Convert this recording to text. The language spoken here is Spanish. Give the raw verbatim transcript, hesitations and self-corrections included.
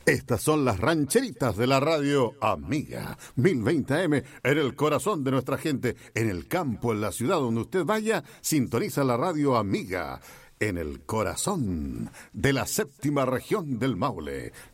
Estas son las rancheritas de la radio Amiga. mil veinte A M en el corazón de nuestra gente, en el campo, en la ciudad, donde usted vaya, sintoniza la radio Amiga. En el corazón de la séptima región del Maule.